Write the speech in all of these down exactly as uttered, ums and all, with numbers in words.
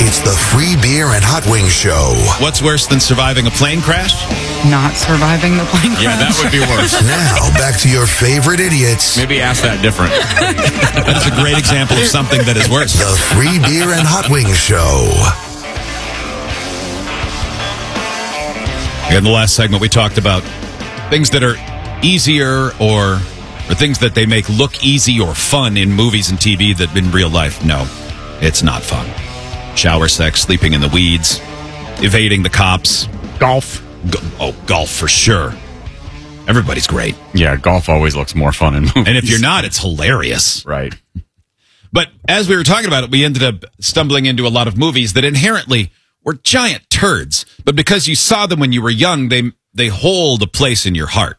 It's the Free Beer and Hot Wings Show. What's worse than surviving a plane crash? Not surviving the plane crash. Yeah, that would be worse. Now, back to your favorite idiots. Maybe ask that different. That is a great example of something that is worse. The Free Beer and Hot Wings Show. In the last segment, we talked about things that are easier or, or things that they make look easy or fun in movies and T V that in real life, no, it's not fun. Shower sex, sleeping in the weeds, evading the cops. Golf. Go- oh, golf for sure. Everybody's great. Yeah, golf always looks more fun in movies. And if you're not, it's hilarious. Right. But as we were talking about it, we ended up stumbling into a lot of movies that inherently were giant turds. But because you saw them when you were young, they they hold a place in your heart.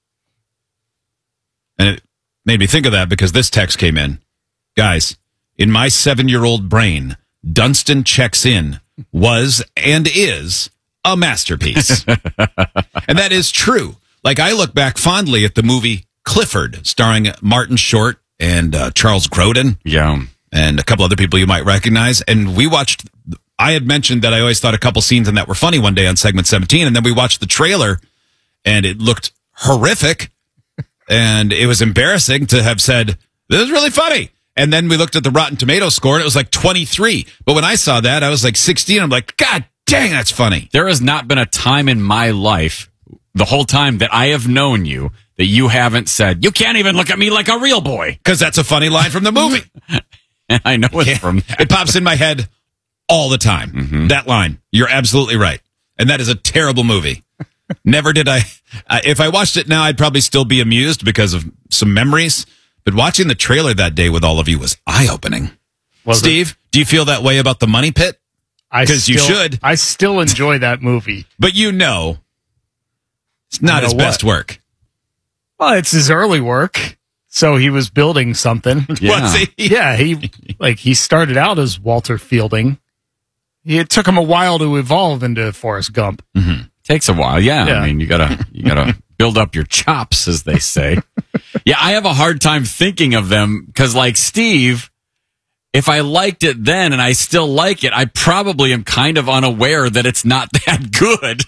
And it made me think of that because this text came in. Guys, in my seven-year-old brain, Dunstan Checks In was and is a masterpiece. And that is true. Like, I look back fondly at the movie Clifford, starring Martin Short and uh, Charles Grodin. Yeah. And a couple other people you might recognize. And we watched, I had mentioned that I always thought a couple scenes in that were funny one day on segment seventeen. And then we watched the trailer and it looked horrific. And it was embarrassing to have said, this is really funny. And then we looked at the Rotten Tomatoes score and it was like twenty-three. But when I saw that, I was like sixteen. I'm like, God dang, that's funny. There has not been a time in my life, the whole time that I have known you, that you haven't said, you can't even look at me like a real boy. Because that's a funny line from the movie. I know it Yeah, from that. It pops in my head all the time. Mm-hmm. That line. You're absolutely right. And that is a terrible movie. Never did I. Uh, if I watched it now, I'd probably still be amused because of some memories. But watching the trailer that day with all of you was eye-opening. Was Steve, it? do you feel that way about The Money Pit? I 'Cause you still- should. I still enjoy that movie. But you know, it's not You know his best what? work. Well, it's his early work, so he was building something. Yeah. Was he? Yeah, he like he started out as Walter Fielding. It took him a while to evolve into Forrest Gump. Takes a while, yeah. Yeah. I mean, you gotta you gotta build up your chops, as they say. Yeah, I have a hard time thinking of them because, like Steve, if I liked it then and I still like it, I probably am kind of unaware that it's not that good.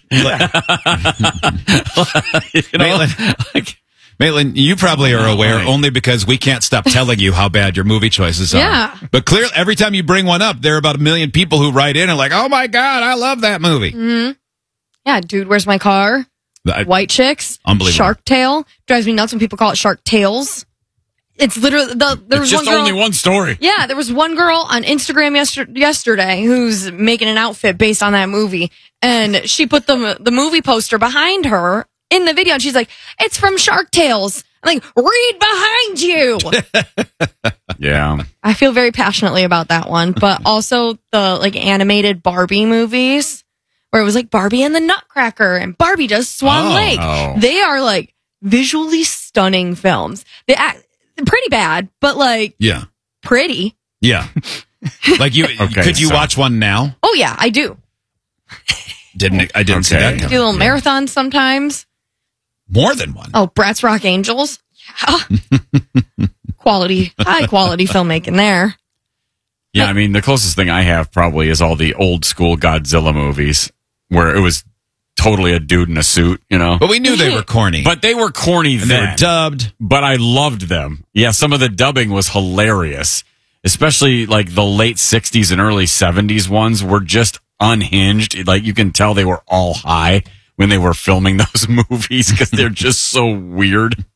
You know, Maitland, like, Maitland, you probably are aware Right. only because we can't stop telling you how bad your movie choices are. Yeah. But clearly, every time you bring one up, there are about a million people who write in and like, oh my God, I love that movie. Yeah, Dude, Where's My Car? I- White Chicks. Unbelievable. Shark Tale. Drives me nuts when people call it Shark Tales. It's literally, the, there was it's just one girl. only one story. Yeah, there was one girl on Instagram yester- yesterday who's making an outfit based on that movie, and she put the the movie poster behind her in the video, and she's like, "It's from Shark Tales." I'm like, "Read behind you." Yeah. I feel very passionately about that one, but also the like animated Barbie movies, where it was like Barbie and the Nutcracker, and Barbie does Swan Oh. Lake. Oh. They are like visually stunning films. They act pretty bad, but like Yeah. pretty. Yeah. Like you, Okay, could you so- watch one now? Oh yeah, I do. Didn't I didn't see Okay. that I do coming. little marathons sometimes. More than one. Oh, Bratz Rock Angels. Yeah. Quality, high quality filmmaking there. Yeah, I mean, the closest thing I have probably is all the old school Godzilla movies where it was totally a dude in a suit, you know? But we knew they were corny. But they were corny and they then. were dubbed. But I loved them. Yeah, some of the dubbing was hilarious, especially like the late sixties and early seventies ones were just unhinged. Like you can tell they were all high when they were filming those movies because they're just so weird.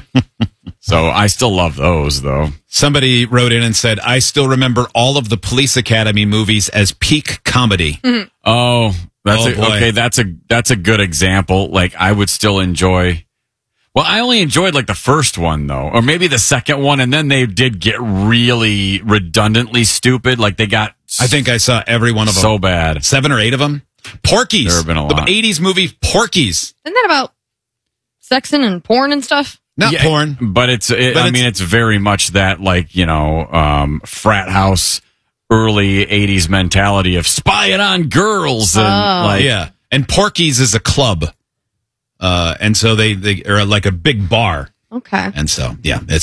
So I still love those, though. Somebody wrote in and said, I still remember all of the Police Academy movies as peak comedy. Oh, that's Oh, a, boy. okay. That's a that's a good example. Like I would still enjoy. Well, I only enjoyed like the first one though, or maybe the second one, and then they did get really redundantly stupid. Like they got I think I saw every one of them. so bad. Seven or eight of them. Porky's. There have been a lot. The eighties movie Porky's. Isn't that about sexing and porn and stuff? Not Yeah, porn. but it's. It, But I it's- mean, it's very much that like you know um, frat house early eighties mentality of spying on girls and Oh. like Yeah. And Porky's is a club. Uh, and so they, they are like a big bar. Okay. And so, yeah, it's